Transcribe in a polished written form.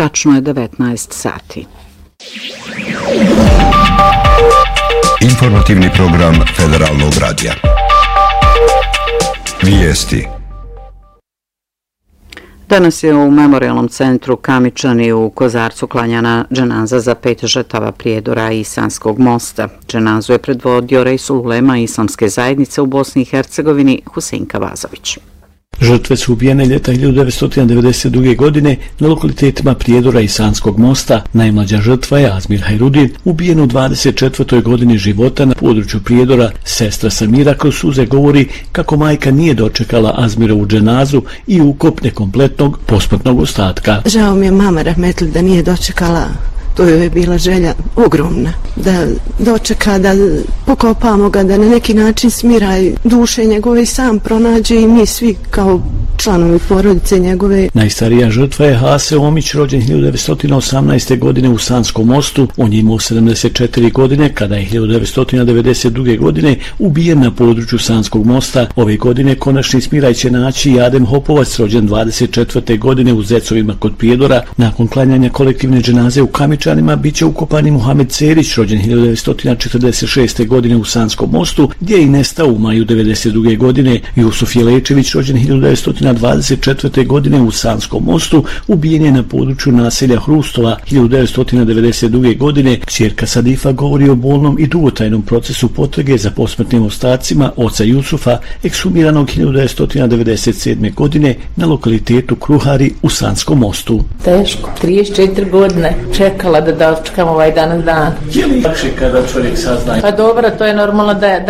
Tačno je 19 sati. Informativni program Federalnog radija. Vijesti. Danas je u Memorijalnom centru Kamičani u Kozarcu klanjana dženaza za 5 žrtava prijedora Isanskog mosta. Dženazu je predvodio Reisul ulema Islamske zajednice u Bosni i Hercegovini Husein Kavazović. Žrtve su ubijene ljeta 1992. godine na lokalitetima Prijedora i Isanskog mosta. Najmlađa žrtva je Azmir Hajrudin, ubijen u 24. godini života na području Prijedora. Sestra Samira kroz suze govori kako majka nije dočekala Azmirovu dženazu i ukop nekompletnog posmrtnog ostatka. Žao mi je mama rahmetli da nije dočekala. To joj je bila želja ogromna, da dočeka, da pokopamo ga, da na neki način smiraj duše njegove i sam pronađe i mi svi kao članovi porodice njegove. Najstarija žrtva je Hase Omić, rođen 1918. godine u Sanskom mostu. On je imao 74 godine kada je 1992. godine ubijen na području Sanskog mosta. Ove godine konačni smiraj će naći i Adem Hopovac, rođen 24. godine u Zecovima kod Prijedora. Nakon klanjanja kolektivne dženaze u Kamičanima bit će ukopani Muhamed Cerić, rođen 1946. godine u Sanskom mostu, gdje je i nestao u maju 1992. godine. Jusuf Jelečević, rođen 1924. godine u Sanskom mostu, ubijen je na području naselja Hrustova 1992. godine. Kćerka Sadifa govori o bolnom i dugotrajnom procesu potrage za posmrtnim ostacima oca Jusufa, ekshumiranog 1997. godine na lokalitetu Kruhari u Sanskom mostu. Teško, 34 godine čekala da dočekam ovaj danas dan. Je li lakše kada čovjek sazna? Pa dobro, to je normalno da